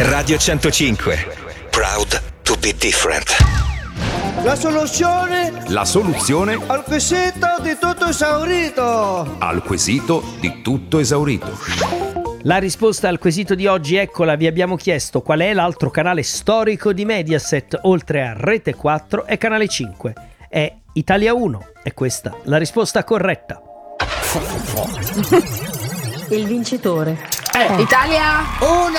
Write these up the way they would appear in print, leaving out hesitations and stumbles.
Radio 105. Proud to be different. La soluzione al quesito di tutto esaurito. La risposta al quesito di oggi, eccola, vi abbiamo chiesto qual è l'altro canale storico di Mediaset, oltre a Rete 4 e Canale 5. È Italia 1, è questa la risposta corretta. Il vincitore. Italia 1.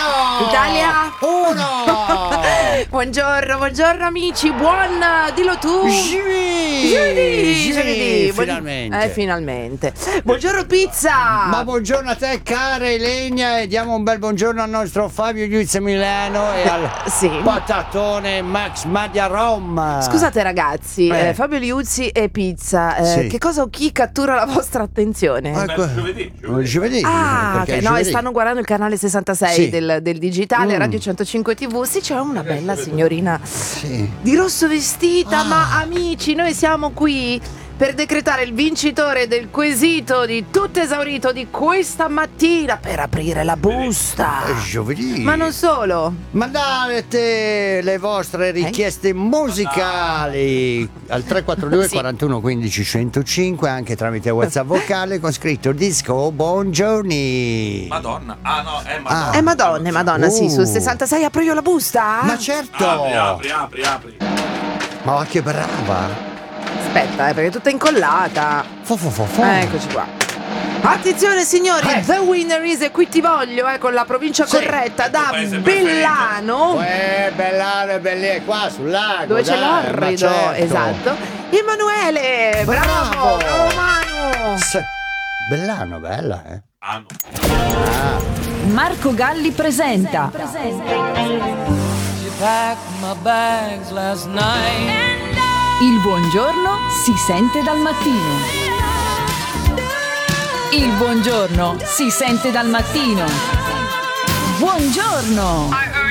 Buongiorno amici, dillo tu. Giovedì. Finalmente. Finalmente. Buongiorno pizza. Ma buongiorno a te, cara Elenia, e diamo un bel buongiorno al nostro Fabio Giuzza Milano e al patatone Max Madia Roma. Scusate ragazzi, Fabio Liuzzi e pizza, che cosa o chi cattura la vostra attenzione? Giovedì. Okay, no, e stanno guardando il canale 66 del digitale Radio 105 TV. Sì, c'è una bella signorina di rosso vestita, ma amici, noi siamo qui per decretare il vincitore del quesito di tutto esaurito di questa mattina, per aprire la busta. Giovedì. Ma non solo. Mandate le vostre richieste musicali al 342 41 15 105, anche tramite WhatsApp vocale con scritto disco buongiorni. Madonna. Madonna, sì, sul 66 apro io la busta? Ma certo. Apri. Ma che brava. Aspetta, perché è tutta incollata. Eccoci qua. Attenzione signori, the winner is, e qui ti voglio, con la provincia corretta, da Bellano. Bellano è qua sul lago. Dove c'è l'orrido, certo. Esatto. Emanuele, bravo Manu. Bellano, bella, Marco Galli presenta Il buongiorno si sente dal mattino. Il buongiorno si sente dal mattino. Buongiorno.